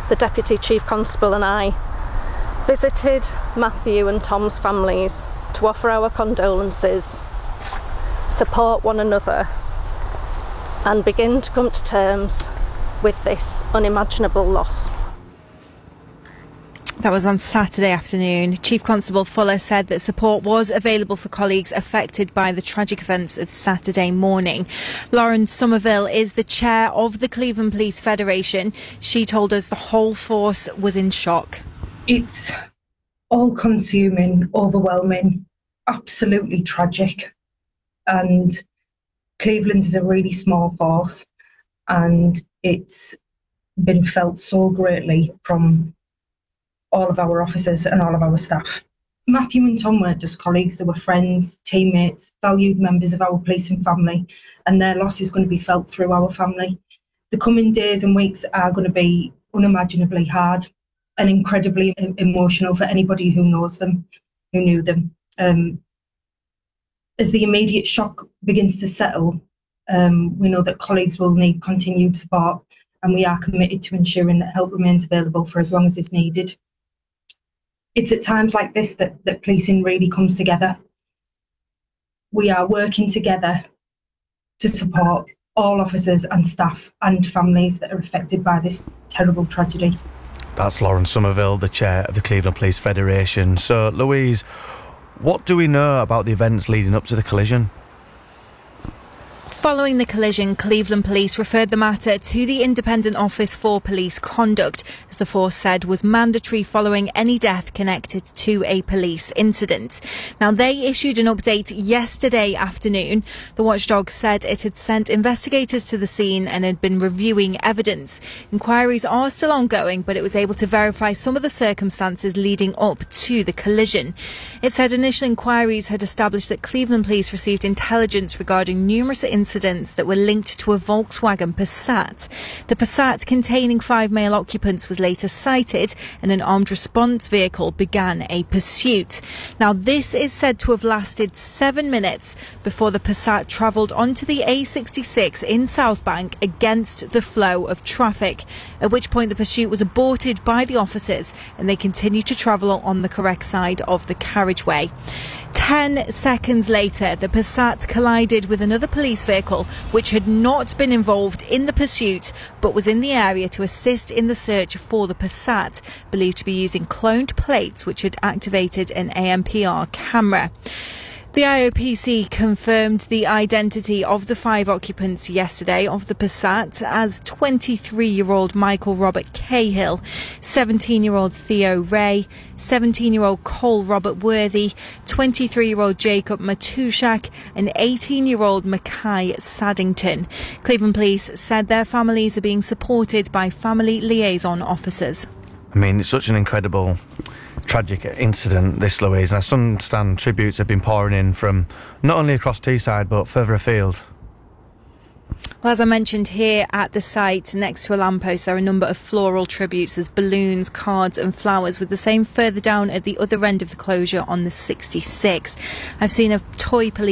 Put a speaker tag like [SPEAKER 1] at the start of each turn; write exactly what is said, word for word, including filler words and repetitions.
[SPEAKER 1] the Deputy Chief Constable and I visited Matthew and Tom's families to offer our condolences, support one another, and begin to come to terms with this unimaginable loss.
[SPEAKER 2] That was on Saturday afternoon. Chief Constable Fuller said that support was available for colleagues affected by the tragic events of Saturday morning. Lauren Somerville is the chair of the Cleveland Police Federation. She told us the whole force was in shock.
[SPEAKER 3] It's all-consuming, overwhelming, absolutely tragic. And Cleveland is a really small force, and it's been felt so greatly from all of our officers and all of our staff. Matthew and Tom weren't just colleagues, they were friends, teammates, valued members of our policing family, and their loss is going to be felt through our family. The coming days and weeks are going to be unimaginably hard and incredibly emotional for anybody who knows them, who knew them. Um, as the immediate shock begins to settle, um, we know that colleagues will need continued support, and we are committed to ensuring that help remains available for as long as it's needed. It's at times like this that, that policing really comes together. We are working together to support all officers and staff and families that are affected by this terrible tragedy.
[SPEAKER 4] That's Lauren Somerville, the chair of the Cleveland Police Federation. So, Louise, what do we know about the events leading up to the collision?
[SPEAKER 2] Following the collision, Cleveland Police referred the matter to the Independent Office for Police Conduct, as the force said was mandatory following any death connected to a police incident. Now, they issued an update yesterday afternoon. The watchdog said it had sent investigators to the scene and had been reviewing evidence. Inquiries are still ongoing, but it was able to verify some of the circumstances leading up to the collision. It said initial inquiries had established that Cleveland Police received intelligence regarding numerous incidents that were linked to a Volkswagen Passat. The Passat, containing five male occupants, was later sighted, and an armed response vehicle began a pursuit. Now, this is said to have lasted seven minutes before the Passat travelled onto the A sixty-six in Southbank against the flow of traffic, at which point the pursuit was aborted by the officers and they continued to travel on the correct side of the carriageway. Ten seconds later, the Passat collided with another police vehicle which had not been involved in the pursuit but was in the area to assist in the search for the Passat, believed to be using cloned plates which had activated an A M P R camera. The I O P C confirmed the identity of the five occupants yesterday of the Passat as twenty-three-year-old Michael Robert Cahill, seventeen-year-old Theo Ray, seventeen-year-old Cole Robert Worthy, twenty-three-year-old Jacob Matushak and eighteen-year-old Mackay Saddington. Cleveland Police said their families are being supported by family liaison officers.
[SPEAKER 4] I mean, it's such an incredible, tragic incident, this, Louise. And I understand tributes have been pouring in from not only across Teesside but further afield.
[SPEAKER 2] Well, as I mentioned, here at the site next to a lamppost, there are a number of floral tributes. There's balloons, cards and flowers, with the same further down at the other end of the closure on the sixty-six. I've seen a toy police